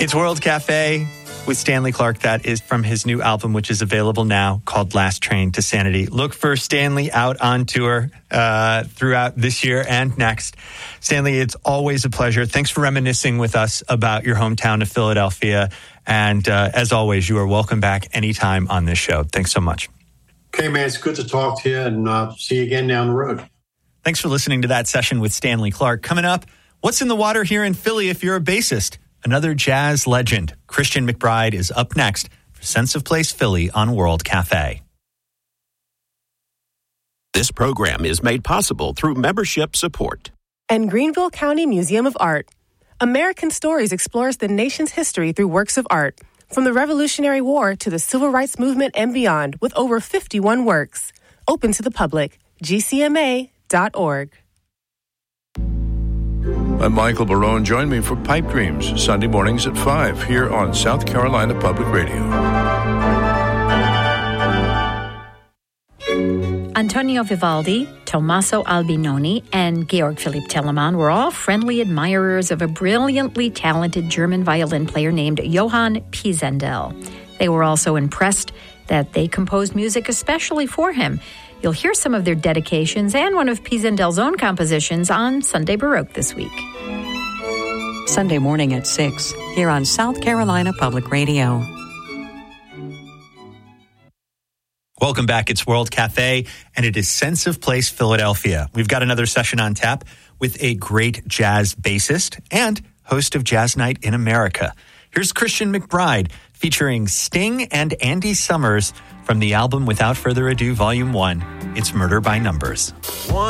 It's World Cafe with Stanley Clarke. That is from his new album, which is available now, called Last Train to Sanity. Look for Stanley out on tour throughout this year and next. Stanley, it's always a pleasure. Thanks for reminiscing with us about your hometown of Philadelphia. And as always, you are welcome back anytime on this show. Thanks so much. Okay, man, it's good to talk to you, and see you again down the road. Thanks for listening to that session with Stanley Clarke. Coming up, what's in the water here in Philly if you're a bassist? Another jazz legend, Christian McBride, is up next for Sense of Place Philly on World Cafe. This program is made possible through membership support. And Greenville County Museum of Art. American Stories explores the nation's history through works of art, from the Revolutionary War to the Civil Rights Movement and beyond, with over 51 works. Open to the public. GCMA.org. I'm Michael Barone. Join me for Pipe Dreams, Sunday mornings at 5 here on South Carolina Public Radio. Antonio Vivaldi, Tommaso Albinoni, and Georg Philipp Telemann were all friendly admirers of a brilliantly talented German violin player named Johann Pisendel. They were also impressed that they composed music especially for him. You'll hear some of their dedications and one of Pisendel's own compositions on Sunday Baroque this week. Sunday morning at 6 here on South Carolina Public Radio. Welcome back. It's World Cafe, and it is Sense of Place Philadelphia. We've got another session on tap with a great jazz bassist and host of Jazz Night in America. Here's Christian McBride featuring Sting and Andy Summers from the album Without Further Ado, Volume 1. It's Murder by Numbers.